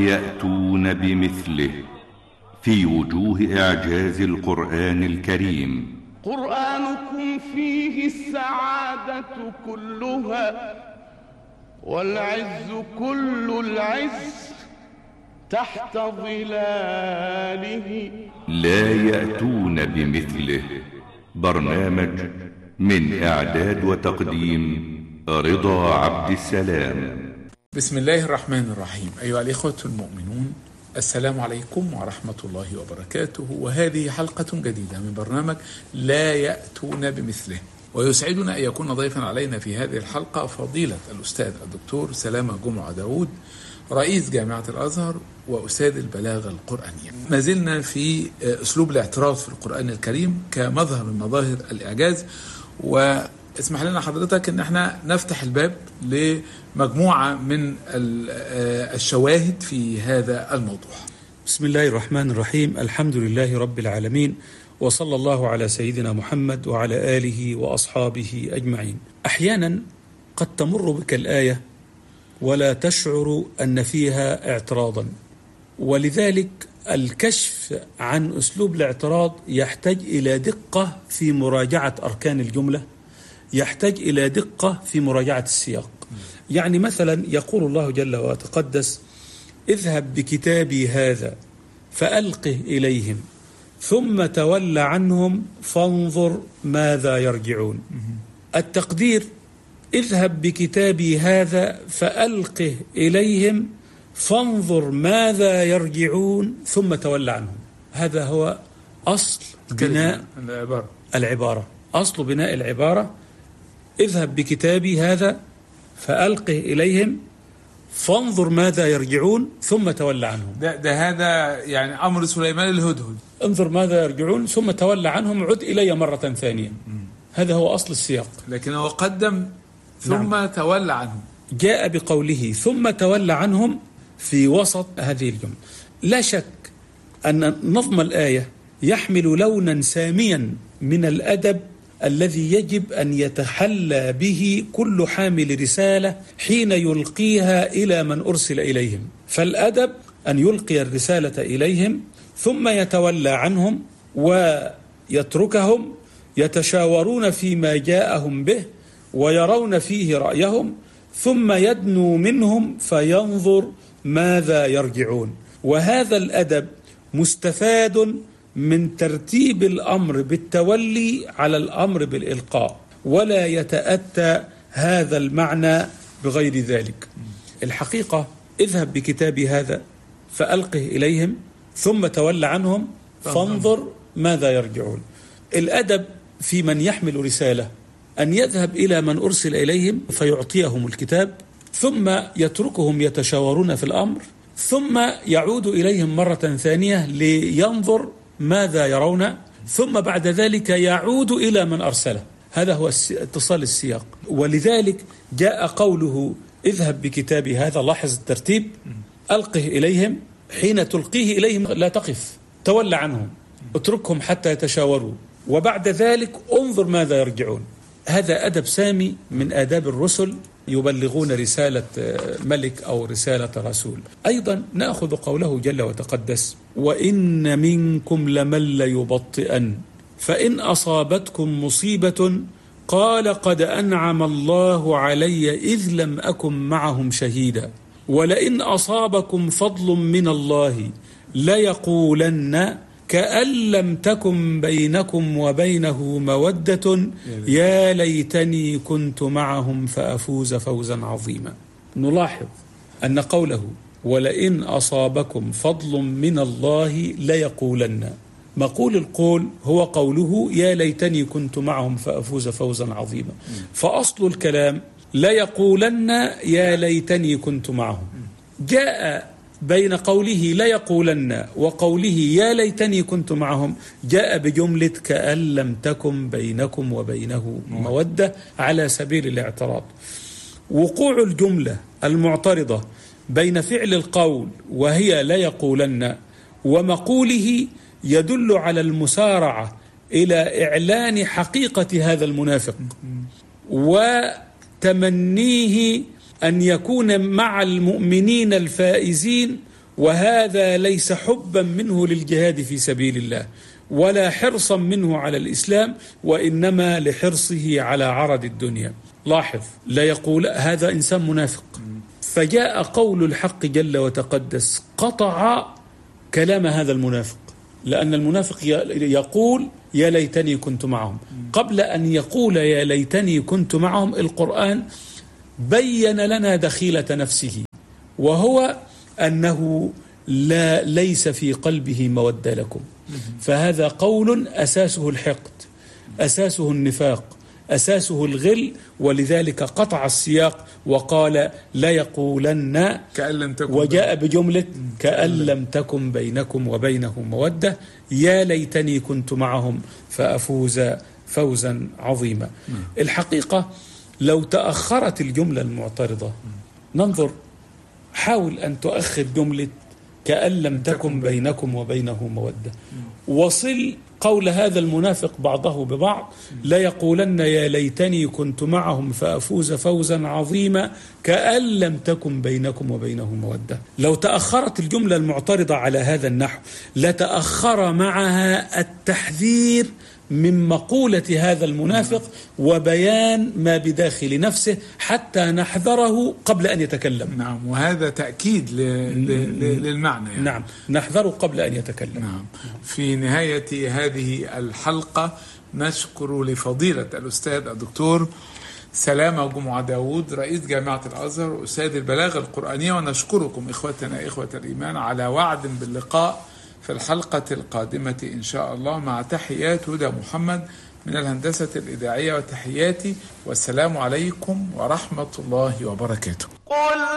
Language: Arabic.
يأتون بمثله في وجوه إعجاز القرآن الكريم. قرآنكم فيه السعادة كلها والعز كل العز تحت ظلاله. لا يأتون بمثله. برنامج من إعداد وتقديم رضا عبد السلام. بسم الله الرحمن الرحيم. أيها الإخوة المؤمنون، السلام عليكم ورحمة الله وبركاته، وهذه حلقة جديدة من برنامج لا يأتون بمثله. ويسعدنا أن يكون ضيفا علينا في هذه الحلقة فضيلة الأستاذ الدكتور سلامة جمعة داود، رئيس جامعة الأزهر وأستاذ البلاغة القرآنية. ما زلنا في أسلوب الاعتراض في القرآن الكريم كمظهر من مظاهر الإعجاز، واسمح لنا حضرتك أن احنا نفتح الباب لمجموعة من الشواهد في هذا الموضوع. بسم الله الرحمن الرحيم. الحمد لله رب العالمين، وصلى الله على سيدنا محمد وعلى آله وأصحابه أجمعين. أحيانا قد تمر بك الآية ولا تشعر أن فيها اعتراضا، ولذلك الكشف عن أسلوب الاعتراض يحتاج إلى دقة في مراجعة أركان الجملة، يحتاج إلى دقة في مراجعة السياق. يعني مثلا يقول الله جل وتقدس: اذهب بكتابي هذا فألقه إليهم ثم تول عنهم فانظر ماذا يرجعون. التقدير: اذهب بكتابي هذا فألقه إليهم فانظر ماذا يرجعون ثم تول عنهم. هذا هو أصل بناء العبارة. أصل بناء العبارة: اذهب بكتابي هذا فألقه إليهم فانظر ماذا يرجعون ثم تول عنهم. ده هذا يعني أمر سليمان الهدهد: انظر ماذا يرجعون ثم تول عنهم عد إلي مرة ثانية. هذا هو أصل السياق. لكن هو قدم ثم تولى عنهم، جاء بقوله ثم تولى عنهم في وسط هذه الجملة. لا شك أن نظم الآية يحمل لونا ساميا من الأدب الذي يجب أن يتحلى به كل حامل رسالة حين يلقيها إلى من أرسل إليهم. فالأدب أن يلقي الرسالة إليهم ثم يتولى عنهم ويتركهم يتشاورون فيما جاءهم به ويرون فيه رأيهم، ثم يدنو منهم فينظر ماذا يرجعون. وهذا الأدب مستفاد من ترتيب الأمر بالتولي على الأمر بالإلقاء، ولا يتأتى هذا المعنى بغير ذلك. الحقيقة: اذهب بكتابي هذا فألقه إليهم ثم تول عنهم فانظر ماذا يرجعون. الأدب في من يحمل رسالة أن يذهب إلى من أرسل إليهم فيعطيهم الكتاب، ثم يتركهم يتشاورون في الأمر، ثم يعود إليهم مرة ثانية لينظر ماذا يرون، ثم بعد ذلك يعود إلى من أرسله. هذا هو اتصال السياق. ولذلك جاء قوله اذهب بكتابي هذا. لاحظ الترتيب: ألقه إليهم. حين تلقيه إليهم لا تقف، تولى عنهم، اتركهم حتى يتشاوروا، وبعد ذلك انظر ماذا يرجعون. هذا أدب سامي من آداب الرسل يبلغون رسالة ملك أو رسالة رسول. أيضا نأخذ قوله جل وتقدس: وإن منكم لمن ليبطئن فإن أصابتكم مصيبة قال قد أنعم الله علي إذ لم أكن معهم شهيدا ولئن أصابكم فضل من الله ليقولن كأن لم تكن بينكم وبينه مودة يا ليتني كنت معهم فأفوز فوزا عظيما. نلاحظ أن قوله ولئن أصابكم فضل من الله ليقولن، مقول القول هو قوله يا ليتني كنت معهم فأفوز فوزا عظيما. فأصل الكلام ليقولن يا ليتني كنت معهم. جاء بين قوله لا يقولن وقوله يا ليتني كنت معهم جاء بجملة كأن لم تكن بينكم وبينه مودة على سبيل الاعتراض. وقوع الجملة المعترضة بين فعل القول وهي لا يقولن ومقوله يدل على المسارعة إلى إعلان حقيقة هذا المنافق وتمنيه أن يكون مع المؤمنين الفائزين وهذا ليس حبا منه للجهاد في سبيل الله ولا حرصا منه على الإسلام، وإنما لحرصه على عرض الدنيا. لاحظ، لا يقول هذا إنسان منافق. فجاء قول الحق جل وتقدس قطع كلام هذا المنافق، لأن المنافق يقول يا ليتني كنت معهم. قبل أن يقول يا ليتني كنت معهم، القرآن بين لنا دخيلة نفسه، وهو أنه ليس في قلبه مودة لكم. فهذا قول أساسه الحقد، أساسه النفاق، أساسه الغل، ولذلك قطع السياق وقال لا يقولن كأن لم تكن، وجاء بجملة كأن لم تكن بينكم وبينهم مودة يا ليتني كنت معهم فأفوز فوزا عظيما. الحقيقة لو تأخرت الجملة المعترضة ننظر، حاول أن تؤخر جملة كأن لم تكن بينكم وبينه مودة، وصل قول هذا المنافق بعضه ببعض، لا يقولن يا ليتني كنت معهم فأفوز فوزا عظيما كأن لم تكن بينكم وبينه مودة. لو تأخرت الجملة المعترضة على هذا النحو لتأخر معها التحذير من مقولة هذا المنافق وبيان ما بداخل نفسه حتى نحذره قبل أن يتكلم. نعم، وهذا تأكيد للمعنى يعني. نعم، نحذره قبل أن يتكلم. نعم. في نهاية هذه الحلقة نشكر لفضيلة الأستاذ الدكتور سلامة جمعة داود رئيس جامعة الأزهر وأستاذ البلاغة القرآنية، ونشكركم إخوتنا إخوة الإيمان على وعد باللقاء في الحلقة القادمة إن شاء الله، مع تحيات هدى محمد من الهندسة الإذاعية وتحياتي، والسلام عليكم ورحمة الله وبركاته.